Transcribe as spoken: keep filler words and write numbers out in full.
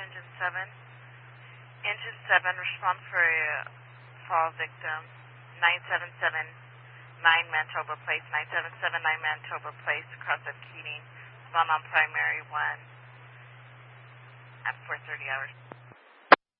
Engine seven. Engine seven, respond for a fall victim. nine seven seven nine Manitoba Place. nine seven seven nine Manitoba Place, across of Keating. Spawn on primary one at four thirty hours.